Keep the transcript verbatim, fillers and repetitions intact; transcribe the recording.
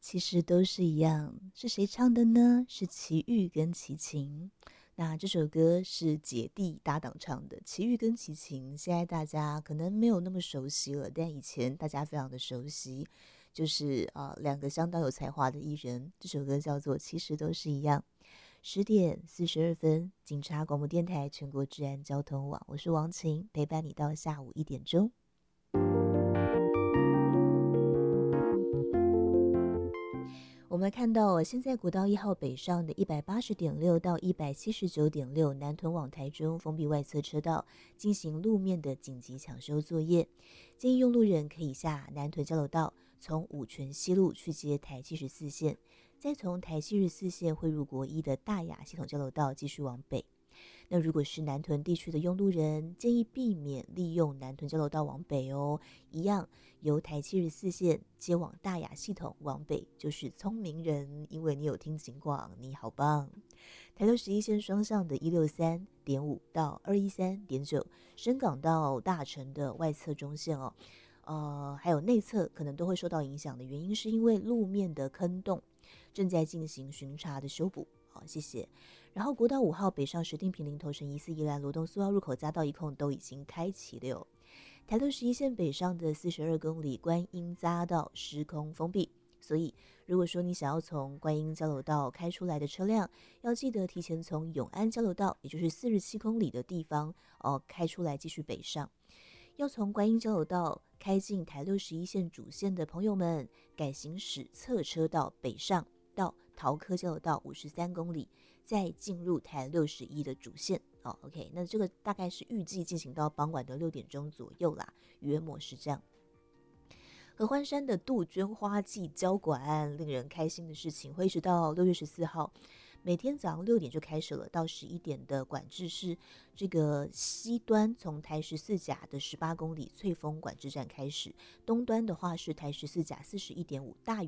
其实都是一样，是谁唱的呢？是齐豫跟齐秦。那这首歌是姐弟搭档唱的，齐豫跟齐秦，现在大家可能没有那么熟悉了，但以前大家非常的熟悉，就是呃两个相当有才华的艺人。这首歌叫做《其实都是一样》。十点四十二分，警察广播电台全国治安交通网，我是王晴，陪伴你到下午一点钟。我们看到现在国道一号北上的一百八十点六到一百七十九点六南屯往台中封闭外侧车道进行路面的紧急抢修作业，建议用路人可以下南屯交流道，从五权西路去接台七十四线，再从台七十四线汇入国一的大雅系统交流道继续往北。那如果是南屯地区的用路人，建议避免利用南屯交流道往北哦，一样由台七十四线接往大雅系统往北，就是聪明人，因为你有听警广，你好棒。台六十一线双向的一六三点五到二一三点九，深港到大城的外侧中线哦，呃，还有内侧可能都会受到影响的原因，是因为路面的坑洞正在进行巡查的修补。好，谢谢。然后国道五号北上石碇坪林头城宜四宜兰罗东苏澳入口匝道一控都已经开启了哟。台六十一线北上的四十二公里观音匝道施工封闭，所以如果说你想要从观音交流道开出来的车辆，要记得提前从永安交流道，也就是四十七公里的地方哦开出来继续北上。要从观音交流道开进台六十一线主线的朋友们，改行驶侧车道北上到桃科交流道五十三公里，再进入台六十一的主线。哦 OK， 那这个大概是预计进行到傍晚的六点钟左右啦，约莫是这样。合欢山的杜鹃花季交管，令人开心的事情会一直到六月十四号，每天早上六点就开始了，到十一点的管制是这个西端从台十四甲的十八公里翠峰管制站开始，东端的话是台十四甲四十一点五大屿